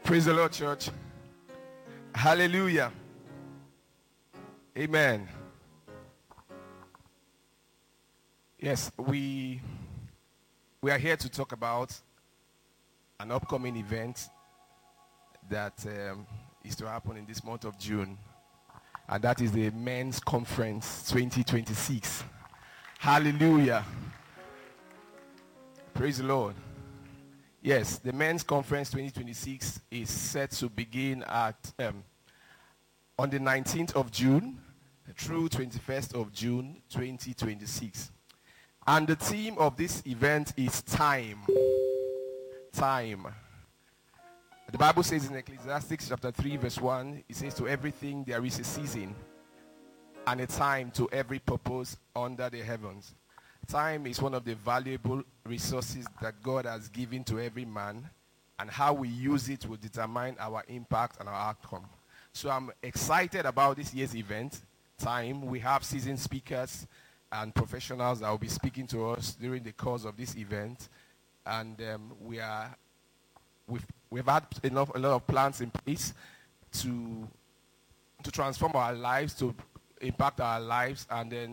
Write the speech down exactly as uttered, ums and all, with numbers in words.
Praise the Lord, church. Hallelujah. Amen. Yes, we we are here to talk about an upcoming event that um, is to happen in this month of June, and that is the Men's Conference twenty twenty-six. Hallelujah. Praise the Lord. Yes, the Men's Conference twenty twenty-six is set to begin at um, on the nineteenth of June through twenty-first of June twenty twenty-six. And the theme of this event is time. Time. The Bible says in Ecclesiastes chapter three verse one, it says, to everything there is a season and a time to every purpose under the heavens. Time is one of the valuable resources that God has given to every man, and how we use it will determine our impact and our outcome. So I'm excited about this year's event, Time. We have seasoned speakers and professionals that will be speaking to us during the course of this event, and um, we are we've we've had enough a lot of plans in place to to transform our lives, to impact our lives, and then